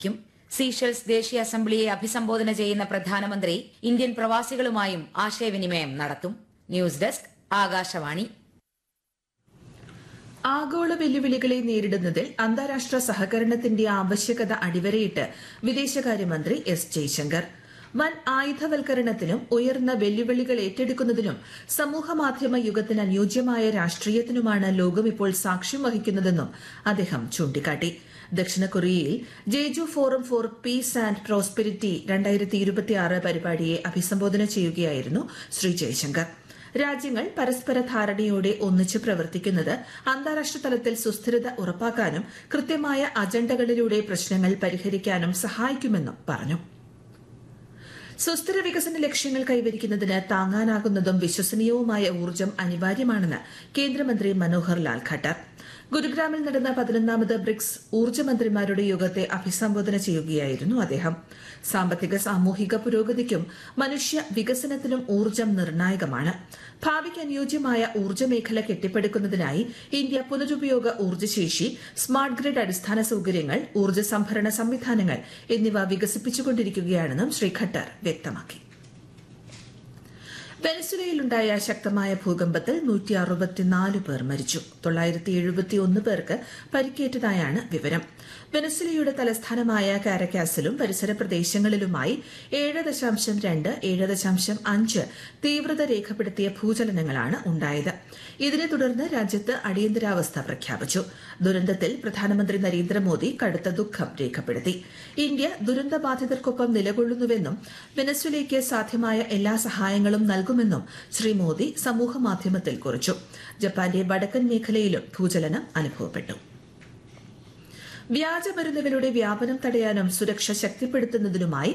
Seychelles ദേശീയ അസംബ്ലിയെ അഭിസംബോധന ചെയ്യുന്ന പ്രധാനമന്ത്രി ഇന്ത്യൻ പ്രവാസികളുമായും ആശയവിനിമയം നടത്തും. News desk Akashvani. ആഗോള വെല്ലുവിളികളെ നേരിടുന്നതിൽ അന്താരാഷ്ട്ര സഹകരണത്തിന്റെ ആവശ്യകത അടിവരയിട്ട് വിദേശകാര്യമന്ത്രി എസ് ജയശങ്കർ. വൻ ആയുധവൽക്കരണത്തിനും ഉയർന്ന വെല്ലുവിളികൾ ഏറ്റെടുക്കുന്നതിനും സമൂഹമാധ്യമ യുഗത്തിന് അനുയോജ്യമായ രാഷ്ട്രീയത്തിനുമാണ് ലോകം ഇപ്പോൾ സാക്ഷ്യം വഹിക്കുന്നതെന്നും അദ്ദേഹം ചൂണ്ടിക്കാട്ടി. ദക്ഷിണ കൊറിയയിൽ ജേജു forum four piece and prosperity 2026 പരിപാടിയെ അഭിസംബോധന ചെയ്യുകയായിരുന്നു ശ്രീ ജയശങ്കർ. രാജ്യങ്ങൾ പരസ്പര ധാരണയോടെ ഒന്നിച്ച് പ്രവർത്തിക്കുന്നത് അന്താരാഷ്ട്ര തലത്തിൽ സുസ്ഥിരത ഉറപ്പാക്കാനും കൃത്യമായ അജണ്ടകളിലൂടെ പ്രശ്നങ്ങൾ പരിഹരിക്കാനും സഹായിക്കുമെന്നും പറഞ്ഞു. സുസ്ഥിര വികസന ലക്ഷ്യങ്ങൾ കൈവരിക്കുന്നതിന് താങ്ങാനാകുന്നതും വിശ്വസനീയവുമായ ഊർജ്ജം അനിവാര്യമാണെന്ന് കേന്ദ്രമന്ത്രി മനോഹർ ലാൽ ഖട്ടർ. ഗുരുഗ്രാമിൽ നടന്ന 11ാമത് ബ്രിക്സ് ഊർജ്ജമന്ത്രിമാരുടെ യോഗത്തെ അഭിസംബോധന ചെയ്യുകയായിരുന്നു അദ്ദേഹം. സാമ്പത്തിക സാമൂഹിക പുരോഗതിക്കും മനുഷ്യ വികസനത്തിനും ഊർജ്ജം നിർണായകമാണ്. ഭാവിക്ക് അനുയോജ്യമായ ഊർജ്ജ മേഖല കെട്ടിപ്പടുക്കുന്നതിനായി ഇന്ത്യ പുനരുപയോഗ ഊർജ്ജശേഷി, സ്മാർട്ട് ഗ്രിഡ് അടിസ്ഥാന സൌകര്യങ്ങൾ, ഊർജ്ജ സംഭരണ സംവിധാനങ്ങൾ എന്നിവ വികസിപ്പിച്ചുകൊണ്ടിരിക്കുകയാണെന്നും ശ്രീ ഖട്ടർ വ്യക്തമാക്കി. വെനസ്വേലയിലുണ്ടായ ശക്തമായ ഭൂകമ്പത്തിൽ 164 പേർ മരിച്ചു. 971 പേർക്ക് പരിക്കേറ്റതായാണ് വിവരം. വെനസ്വേലയുടെ തലസ്ഥാനമായ കാരക്കാസിലും പരിസര പ്രദേശങ്ങളിലുമായി 7.2, 7.5 തീവ്രത രേഖപ്പെടുത്തിയ ഭൂചലനങ്ങളാണ് ഉണ്ടായത്. ഇതിനെ തുടർന്ന് രാജ്യത്ത് അടിയന്തരാവസ്ഥ പ്രഖ്യാപിച്ചു. ദുരന്തത്തിൽ പ്രധാനമന്ത്രി നരേന്ദ്രമോദി കടുത്ത ദുഃഖം രേഖപ്പെടുത്തി. ഇന്ത്യ ദുരന്തബാധിതർക്കൊപ്പം നിലകൊള്ളുന്നുവെന്നും വെനസ്വേലയ്ക്ക് സാധ്യമായ എല്ലാ സഹായങ്ങളും നൽകുമെന്നും ശ്രീ മോദി സമൂഹമാധ്യമത്തിൽ കുറിച്ചു. ജപ്പാന്റെ വടക്കൻ മേഖലയിലും ഭൂചലനം അനുഭവപ്പെട്ടു. വ്യാജമരുന്നുകളുടെ വ്യാപനം തടയാനും സുരക്ഷ ശക്തിപ്പെടുത്തുന്നതിനുമായി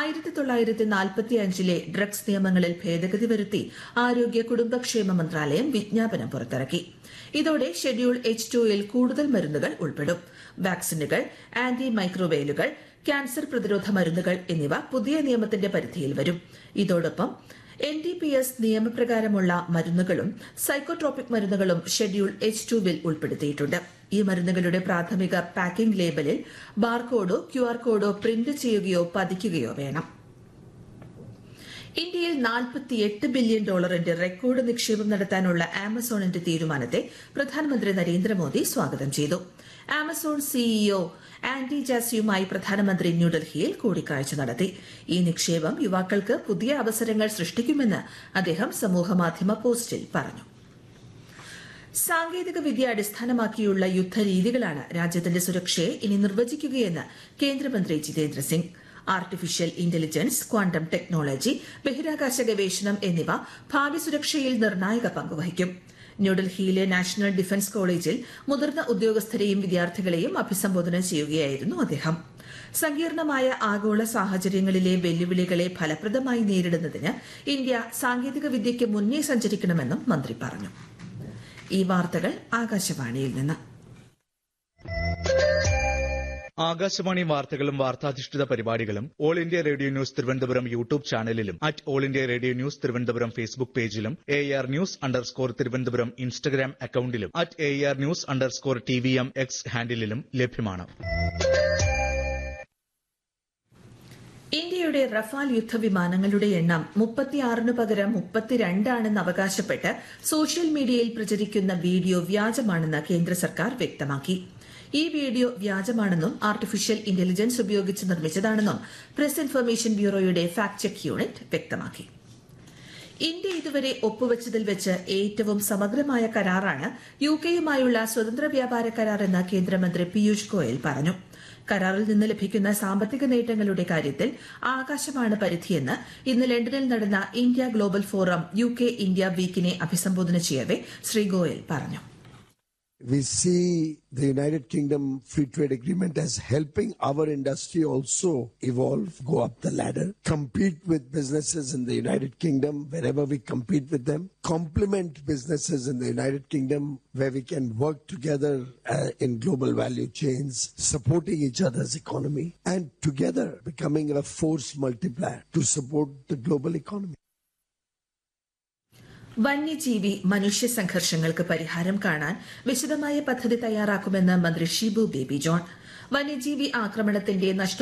1945 ഡ്രഗ്സ് നിയമങ്ങളിൽ ഭേദഗതി വരുത്തി ആരോഗ്യ കുടുംബക്ഷേമ മന്ത്രാലയം വിജ്ഞാപനം പുറത്തിറക്കി. ഇതോടെ ഷെഡ്യൂൾ H2 കൂടുതൽ മരുന്നുകൾ ഉൾപ്പെടും. വാക്സിനുകൾ, ആന്റി മൈക്രോവെയിലുകൾ, ക്യാൻസർ പ്രതിരോധ മരുന്നുകൾ എന്നിവ പുതിയ നിയമത്തിന്റെ പരിധിയിൽ വരും. ഇതോടൊപ്പം NDPS നിയമപ്രകാരമുള്ള മരുന്നുകളും സൈക്കോട്രോപിക് മരുന്നുകളും ഷെഡ്യൂൾ H2 ഉൾപ്പെടുത്തിയിട്ടുണ്ട്. ഈ മരുന്നുകളുടെ പ്രാഥമിക പാക്കിംഗ് ലേബലിൽ ബാർകോഡോ QR കോഡോ പ്രിന്റ് ചെയ്യുകയോ പതിക്കുകയോ വേണം. ഇന്ത്യയിൽ $48 ബില്യൺ റെക്കോർഡ് നിക്ഷേപം നടത്താനുള്ള ആമസോണിന്റെ തീരുമാനത്തെ പ്രധാനമന്ത്രി നരേന്ദ്രമോദി സ്വാഗതം ചെയ്തു. ആമസോൺ സിഇഒ ആൻഡി ജാസിയുമായി പ്രധാനമന്ത്രി ന്യൂഡൽഹിയിൽ കൂടിക്കാഴ്ച നടത്തി. ഈ നിക്ഷേപം യുവാക്കൾക്ക് പുതിയ അവസരങ്ങൾ സൃഷ്ടിക്കുമെന്ന് അദ്ദേഹം സമൂഹമാധ്യമ പോസ്റ്റിൽ പറഞ്ഞു. സാങ്കേതിക വിദ്യ അടിസ്ഥാനമാക്കിയുള്ള യുദ്ധരീതികളാണ് രാജ്യത്തിന്റെ സുരക്ഷയെ ഇനി നിർവചിക്കുകയെന്ന് കേന്ദ്രമന്ത്രി Jitendra Singh. Artificial intelligence, quantum technology, ബഹിരാകാശ ഗവേഷണം എന്നിവ ഭാവി സുരക്ഷയിൽ നിർണായക പങ്കുവഹിക്കും. ന്യൂഡൽഹിയിലെ നാഷണൽ ഡിഫൻസ് കോളേജിൽ മുതിർന്ന ഉദ്യോഗസ്ഥരെയും വിദ്യാർത്ഥികളെയും അഭിസംബോധന ചെയ്യുകയായിരുന്നു അദ്ദേഹം. സങ്കീർണമായ ആഗോള സാഹചര്യങ്ങളിലെ വെല്ലുവിളികളെ ഫലപ്രദമായി നേരിടുന്നതിന് ഇന്ത്യ സാങ്കേതിക വിദ്യയ്ക്ക് മുന്നേ സഞ്ചരിക്കണമെന്നും മന്ത്രി പറഞ്ഞു. ഈ വാർത്തകൾ ആകാശവാണിയിൽ നിന്ന്. ആകാശവാണി വാർത്തകളും വാർത്താധിഷ്ഠിത പരിപാടികളും all India radio news Thiruvananthapuram YouTube ചാനലിലും all India radio news Thiruvananthapuram Facebook പേജിലും AR ന്യൂസ് തിരുവനന്തപുരം ഇൻസ്റ്റഗ്രാം അക്കൌണ്ടിലും AR ന്യൂസ് TVM X ഹാൻഡിലും ലഭ്യമാണ്. ഇന്ത്യയുടെ റഫാൽ യുദ്ധവിമാനങ്ങളുടെ എണ്ണം 36 പകരം 32 ആണെന്ന് അവകാശപ്പെട്ട് സോഷ്യൽ മീഡിയയിൽ പ്രചരിക്കുന്ന വീഡിയോ വ്യാജമാണെന്ന് കേന്ദ്ര സർക്കാർ വ്യക്തമാക്കി. ഈ വീഡിയോ വ്യാജമാണെന്നും ആർട്ടിഫിഷ്യൽ ഇന്റലിജൻസ് ഉപയോഗിച്ച് നിർമ്മിച്ചതാണെന്നും press information ബ്യൂറോയുടെ fact check unit വ്യക്തമാക്കി. ഇന്ത്യ ഇതുവരെ ഒപ്പുവച്ചതിൽ വെച്ച് ഏറ്റവും സമഗ്രമായ കരാറാണ് യുകെയുമായുള്ള സ്വതന്ത്ര വ്യാപാര കരാർ എന്ന് കേന്ദ്രമന്ത്രി പീയൂഷ് ഗോയൽ പറഞ്ഞു. കരാറിൽ നിന്ന് ലഭിക്കുന്ന സാമ്പത്തിക നേട്ടങ്ങളുടെ കാര്യത്തിൽ ആകാശമാണ് പരിധിയെന്ന് ഇന്ന് ലണ്ടനിൽ നടന്ന India global forum UK India വീക്കിനെ അഭിസംബോധന ചെയ്യവെ ശ്രീ ഗോയൽ പറഞ്ഞു. We see the United Kingdom Free Trade Agreement as helping our industry also evolve, go up the ladder, compete with businesses in the United Kingdom wherever we compete with them, complement businesses in the United Kingdom where we can work together in global value chains, supporting each other's economy, and together becoming a force multiplier to support the global economy. വന്യജീവി മനുഷ്യ സംഘർഷങ്ങൾക്ക് പരിഹാരം കാണാൻ വിശദമായ പദ്ധതി തയ്യാറാക്കുമെന്ന് മന്ത്രി Shibu baby John. വന്യജീവി ആക്രമണത്തിന്റെ